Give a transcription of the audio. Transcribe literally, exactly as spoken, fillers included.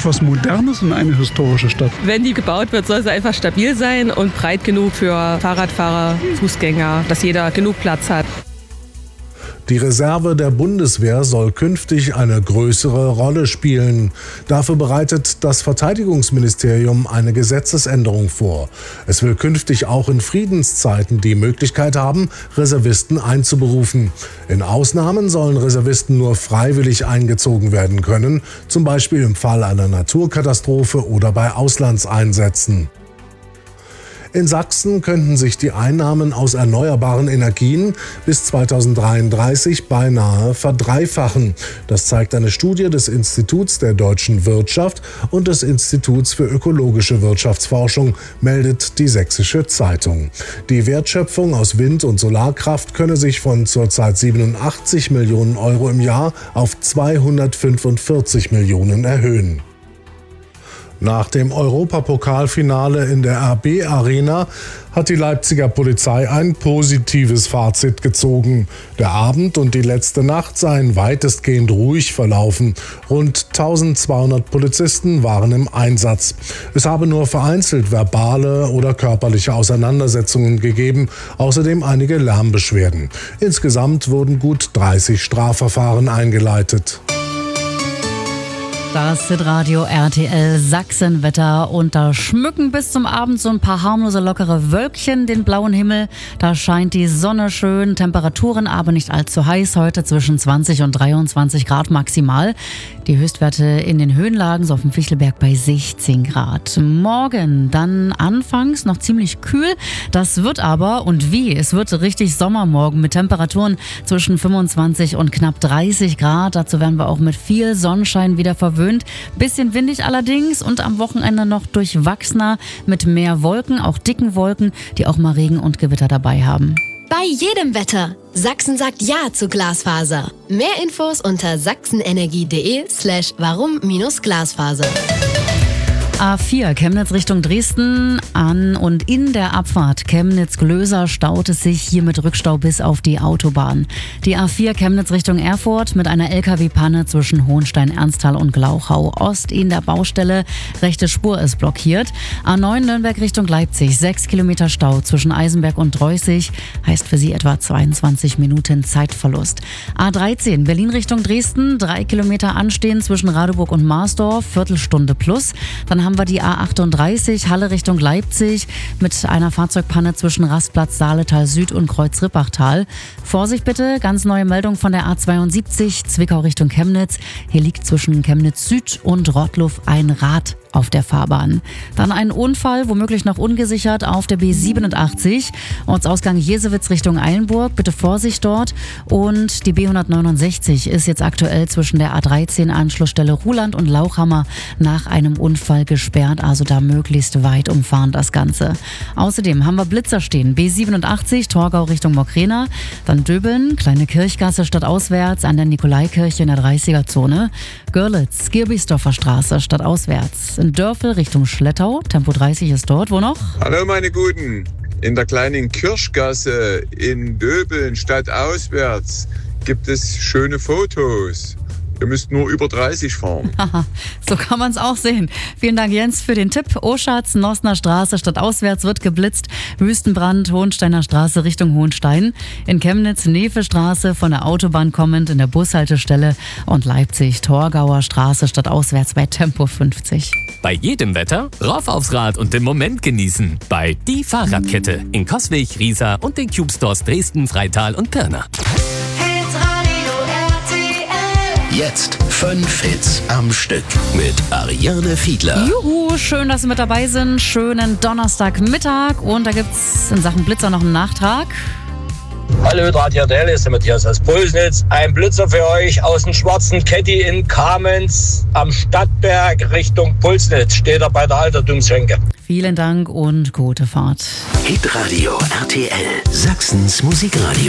etwas Modernes in eine historische Stadt. Wenn die gebaut wird, soll sie einfach stabil sein und breit genug für Fahrradfahrer, Fußgänger, dass jeder genug Platz hat. Die Reserve der Bundeswehr soll künftig eine größere Rolle spielen. Dafür bereitet das Verteidigungsministerium eine Gesetzesänderung vor. Es will künftig auch in Friedenszeiten die Möglichkeit haben, Reservisten einzuberufen. In Ausnahmen sollen Reservisten nur freiwillig eingezogen werden können, zum Beispiel im Fall einer Naturkatastrophe oder bei Auslandseinsätzen. In Sachsen könnten sich die Einnahmen aus erneuerbaren Energien bis zweitausenddreiunddreißig beinahe verdreifachen. Das zeigt eine Studie des Instituts der deutschen Wirtschaft und des Instituts für ökologische Wirtschaftsforschung, meldet die Sächsische Zeitung. Die Wertschöpfung aus Wind- und Solarkraft könne sich von zurzeit siebenundachtzig Millionen Euro im Jahr auf zweihundertfünfundvierzig Millionen erhöhen. Nach dem Europapokalfinale in der R B Arena hat die Leipziger Polizei ein positives Fazit gezogen. Der Abend und die letzte Nacht seien weitestgehend ruhig verlaufen. Rund eintausendzweihundert Polizisten waren im Einsatz. Es habe nur vereinzelt verbale oder körperliche Auseinandersetzungen gegeben, außerdem einige Lärmbeschwerden. Insgesamt wurden gut dreißig Strafverfahren eingeleitet. Das Hitradio R T L Sachsenwetter und da schmücken bis zum Abend so ein paar harmlose, lockere Wölkchen den blauen Himmel. Da scheint die Sonne schön, Temperaturen aber nicht allzu heiß. Heute zwischen zwanzig und dreiundzwanzig Grad maximal. Die Höchstwerte in den Höhenlagen, so auf dem Fichtelberg bei sechzehn Grad. Morgen dann anfangs noch ziemlich kühl. Das wird aber, und wie, es wird richtig Sommermorgen mit Temperaturen zwischen fünfundzwanzig und knapp dreißig Grad. Dazu werden wir auch mit viel Sonnenschein wieder verwöhnt. Bisschen windig allerdings und am Wochenende noch durchwachsener mit mehr Wolken, auch dicken Wolken, die auch mal Regen und Gewitter dabei haben. Bei jedem Wetter. Sachsen sagt Ja zu Glasfaser. Mehr Infos unter sachsenenergie.de slash warum minus Glasfaser. A vier Chemnitz Richtung Dresden. An und in der Abfahrt Chemnitz-Glöser staut es sich hier mit Rückstau bis auf die Autobahn. Die A vier Chemnitz Richtung Erfurt mit einer L K W-Panne zwischen Hohenstein-Ernsthal und Glauchau. Ost in der Baustelle, rechte Spur ist blockiert. A neun Nürnberg Richtung Leipzig, sechs Kilometer Stau zwischen Eisenberg und Dreußig, heißt für Sie etwa zweiundzwanzig Minuten Zeitverlust. A dreizehn Berlin Richtung Dresden, drei Kilometer anstehen zwischen Radeburg und Marsdorf, Viertelstunde plus. Dann haben wir die A achtunddreißig Halle Richtung Leipzig mit einer Fahrzeugpanne zwischen Rastplatz Saaletal Süd und Kreuz-Rippachtal. Vorsicht bitte, ganz neue Meldung von der A zweiundsiebzig Zwickau Richtung Chemnitz. Hier liegt zwischen Chemnitz Süd und Rottluff ein Rad auf der Fahrbahn. Dann ein Unfall, womöglich noch ungesichert, auf der B siebenundachtzig. Ortsausgang Jesewitz Richtung Eilenburg. Bitte Vorsicht dort. Und die B hundertneunundsechzig ist jetzt aktuell zwischen der A dreizehn Anschlussstelle Ruhland und Lauchhammer nach einem Unfall gesperrt. Also da möglichst weit umfahren das Ganze. Außerdem haben wir Blitzer stehen. B siebenundachtzig Torgau Richtung Mokrena. Dann Döbeln, Kleine Kirchgasse stadtauswärts an der Nikolaikirche in der dreißiger-Zone. Görlitz, Girbisdorfer Straße stadtauswärts. In Dörfel Richtung Schlettau, Tempo dreißig ist dort. Wo noch? Hallo meine Guten, in der kleinen Kirchgasse in Döbeln stadtauswärts gibt es schöne Fotos. Ihr müsst nur über dreißig fahren. So kann man es auch sehen. Vielen Dank, Jens, für den Tipp. Oschatz, Nosner Straße stadtauswärts wird geblitzt. Wüstenbrand, Hohensteiner Straße Richtung Hohenstein. In Chemnitz, Nefe-Straße von der Autobahn kommend in der Bushaltestelle. Und Leipzig, Torgauer Straße stadtauswärts bei Tempo fünfzig. Bei jedem Wetter rauf aufs Rad und den Moment genießen. Bei Die Fahrradkette in Coswig, Riesa und den Cube Stores Dresden, Freital und Pirna. Jetzt fünf Hits am Stück mit Ariane Fiedler. Juhu, schön, dass Sie mit dabei sind. Schönen Donnerstagmittag. Und da gibt's in Sachen Blitzer noch einen Nachtrag. Hallo, Radio Dell, ist der Matthias aus Pulsnitz. Ein Blitzer für euch aus dem schwarzen Caddy in Kamenz am Stadtberg Richtung Pulsnitz. Steht er bei der Altertumsschenke. Vielen Dank und gute Fahrt. Hitradio R T L, Sachsens Musikradio.